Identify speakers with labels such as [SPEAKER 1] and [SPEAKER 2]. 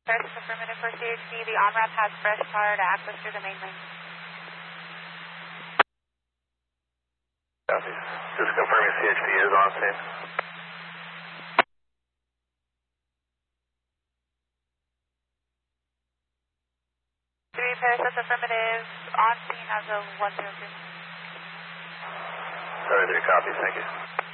[SPEAKER 1] Paris is affirmative for CHD. The on-ramp has fresh tar to access through the main lane.
[SPEAKER 2] Copy. Just confirming CHD is on scene.
[SPEAKER 1] Paris is affirmative on scene as of 102.
[SPEAKER 2] 73 copies, thank you.